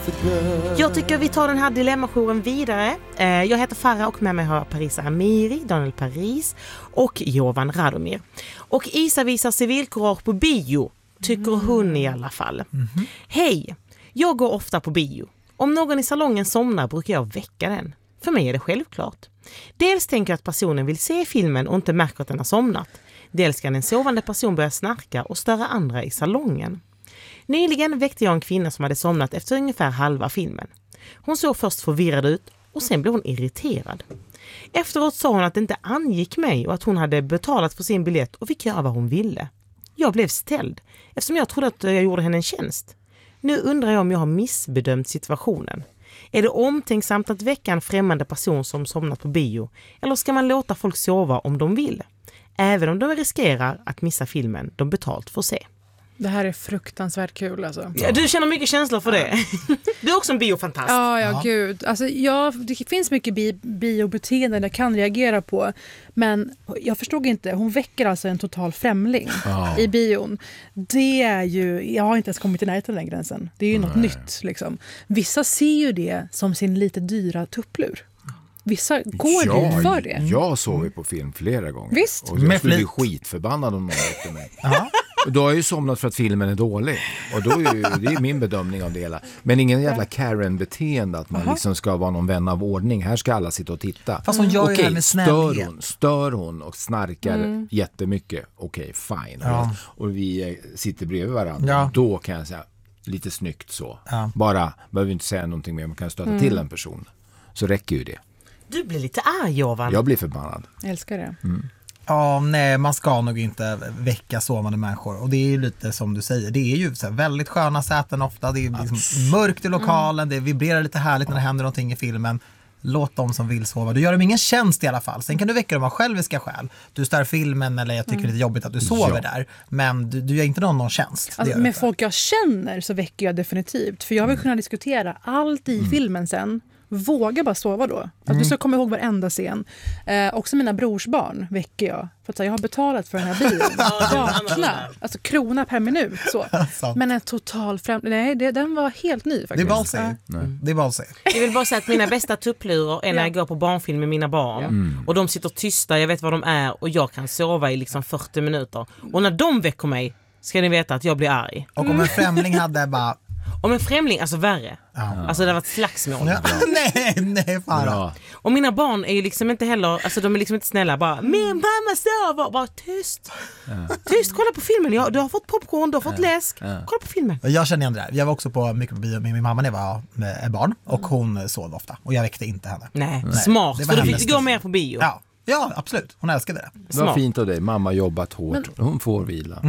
Jag tycker vi tar den här dilemmajouren vidare. Jag heter Farah och med mig har Parisa Amiri, Daniel Paris och Jovan Radomir. Och Isa visar civilkurage på bio, tycker hon i alla fall. Hej, jag går ofta på bio. Om någon i salongen somnar brukar jag väcka den. För mig är det självklart. Dels tänker jag att personen vill se filmen och inte märker att den har somnat. Dels kan en sovande person börja snarka och störa andra i salongen. Nyligen väckte jag en kvinna som hade somnat efter ungefär halva filmen. Hon såg först förvirrad ut och sen blev hon irriterad. Efteråt sa hon att det inte angick mig och att hon hade betalat för sin biljett och fick göra vad hon ville. Jag blev ställd eftersom jag trodde att jag gjorde henne en tjänst. Nu undrar jag om jag har missbedömt situationen. Är det omtänksamt att väcka en främmande person som somnat på bio? Eller ska man låta folk sova om de vill? Även om de riskerar att missa filmen de betalt för att se. Det här är fruktansvärt kul alltså. Ja, du känner mycket känslor för det. Du är också en biofantast. Ja, gud. Alltså, det finns mycket biobeteenden jag kan reagera på. Men jag förstod inte. Hon väcker alltså en total främling i bion. Det är ju... Jag har inte ens kommit i närheten den gränsen. Det är ju något nytt liksom. Vissa ser ju det som sin lite dyra tupplur. Vissa går dit för det. Jag såg ju på film flera gånger. Visst. Och jag skulle bli skitförbannad om någon efter mig. Och då har jag ju somnat för att filmen är dålig. Och då är ju, det är min bedömning av det hela. Men ingen jävla Karen-beteende att man liksom ska vara någon vän av ordning. Här ska alla sitta och titta. Fast hon gör ju det här med snällhet. Stör hon och snarkar jättemycket. Okej, fine. Och vi sitter bredvid varandra. Då kan jag säga lite snyggt så. Bara, behöver inte säga någonting mer. Man kan stöta till en person. Så räcker ju det. Du blir lite arg, Jovan. Jag blir förbannad. Jag älskar det. Ja, nej, man ska nog inte väcka sovande människor. Och det är ju lite som du säger, det är ju så här väldigt sköna säten ofta. Det är liksom mörkt i lokalen, det vibrerar lite härligt när det händer någonting i filmen. Låt dem som vill sova. Du gör dem ingen tjänst i alla fall. Sen kan du väcka dem av själviska skäl. Du stör filmen eller jag tycker det är lite jobbigt att du sover där. Men du gör inte någon tjänst. Alltså, med folk jag känner så väcker jag definitivt. För jag vill kunna diskutera allt i filmen sen. Våga bara sova då. Att du ska komma ihåg varenda scen. Också mina brorsbarn väcker jag. För att jag har betalat för den här bilen. Vakna. Alltså krona per minut. Så. Men en total Nej, den var helt ny faktiskt. Det är bara att säga. Jag vill bara säga att mina bästa tupplurar är när jag går på barnfilm med mina barn. Och de sitter tysta, jag vet vad de är. Och jag kan sova i liksom 40 minuter. Och när de väcker mig ska ni veta att jag blir arg. Och om en främling hade bara... Om en främling, alltså värre. Alltså det har varit slagsmål. Nej, fara. Och mina barn är ju liksom inte heller, alltså de är liksom inte snälla. Bara, min mamma sover. Bara tyst. Tyst, kolla på filmen. Du har fått popcorn, du har fått läsk. Kolla på filmen. Jag känner igen det där. Jag var också på mycket på bio med min mamma när jag var med barn. Och hon sov ofta. Och jag väckte inte henne. Nej. Smart, för du fick gå mer på bio. Ja, absolut. Hon älskade det. Det var fint av dig. Mamma jobbat hårt. Hon får vila.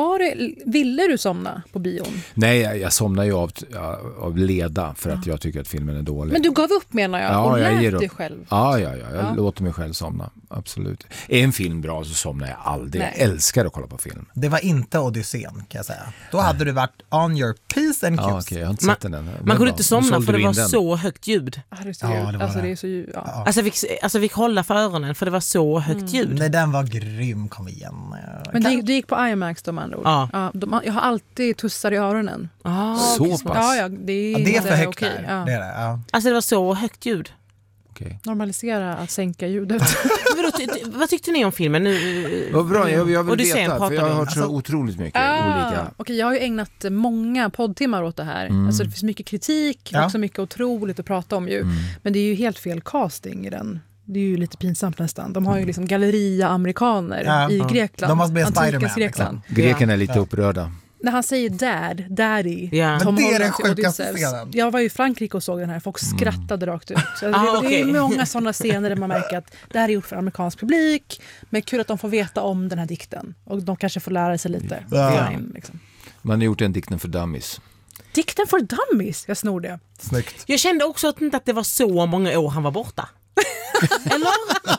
Ville du somna på bion? Nej, jag somnar ju av leda för att jag tycker att filmen är dålig. Men du gav upp menar jag och lät dig själv. Ja. Jag låter mig själv somna. Absolut. Är en film bra så somnar jag aldrig. Jag älskar att kolla på film. Det var inte Odyssén kan jag säga. Då hade du varit on your peace and cues. Okej, jag har inte sett den än. Man kunde inte somna för det var så högt ljud. Det är så ljud. Alltså det är så ljud. Alltså vi fick hålla för öronen för det var så högt ljud. Nej, den var grym, kom igen. Men det gick på IMAX de andra ord. Jag har alltid tussar i öronen. Så pass? Ja, det är för högt okej. där. Det är det, Alltså det var så högt ljud. Okay. Normalisera att sänka ljudet. Vad tyckte ni om filmen nu? Vad bra, jag vill Odyssén veta, för jag har hört så otroligt mycket olika. Okej, jag har ju ägnat många poddtimmar åt det här. Alltså det finns mycket kritik, också mycket otroligt att prata om ju. Men det är ju helt fel casting i den. Det är ju lite pinsamt nästan. De har ju liksom galleria-amerikaner i Grekland. De måste bli Spiderman. Grekland. Grekerna är lite upprörda. När han säger daddy. Men det är den sjukaste scenen. Jag var ju i Frankrike och såg den här. Folk skrattade rakt ut. Så det är många sådana scener där man märker att det här är gjort för amerikansk publik. Men kul att de får veta om den här dikten. Och de kanske får lära sig lite. Liksom. Man har gjort en dikten för dummies. Dikten för dummies? Jag snor det. Snyggt. Jag kände också att det var så många år han var borta. Eller?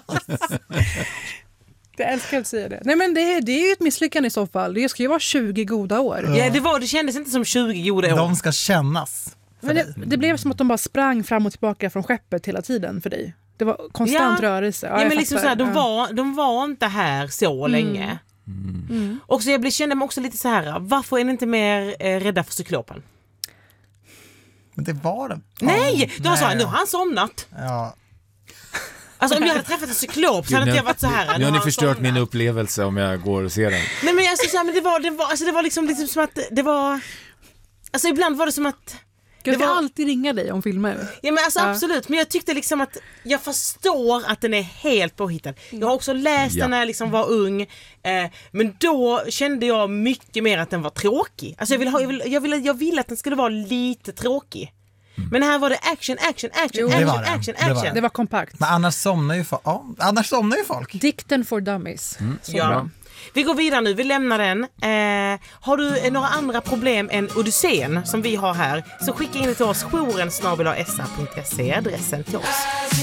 Jag älskar att säga det. Nej, men det är ju ett misslyckande i så fall. Det ska ju vara 20 goda år. Ja, det kändes inte som 20 goda år. De ska kännas. Men det blev som att de bara sprang fram och tillbaka från skeppet hela tiden för dig. Det var konstant rörelse. Ja, men liksom så här, de var inte här så länge. Och så jag kände mig också lite så här, varför är ni inte mer rädda för cyklopen? Men det var den. Nej, då sa jag, nu har han somnat. Ja. Alltså om jag hade träffat en cyklop så hade inte jag varit så här. Nu har ni förstört min upplevelse om jag går och ser den. Nej men alltså, så här, men det var liksom som att det var... Alltså ibland var det som att... Jag ska alltid ringa dig om filmer. Ja men alltså absolut, men jag tyckte liksom att jag förstår att den är helt påhittad. Jag har också läst den när jag liksom var ung, men då kände jag mycket mer att den var tråkig. Alltså jag ville att den skulle vara lite tråkig. Men här var det action. Det var kompakt. Men annars somnar ju folk. Dikten for dummies. Ja. Vi går vidare nu, vi lämnar den. Har du några andra problem än Odysseen som vi har här, så skicka in det till oss, jouren@sa.se, adressen till oss.